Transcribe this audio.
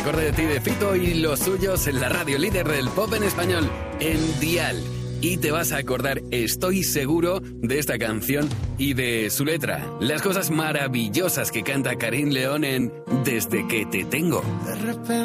acorde de ti de Fito y los suyos en la radio líder del pop en español, en Dial. Y te vas a acordar, estoy seguro, de esta canción y de su letra. Las cosas maravillosas que canta Karim León en Desde que te tengo.